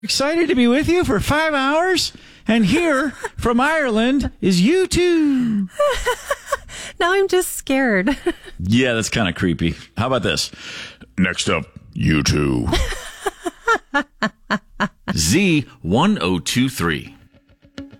Excited to be with you for 5 hours. And here from Ireland is U2. Now I'm just scared. Yeah, that's kind of creepy. How about this? Next up, U2. Z1023.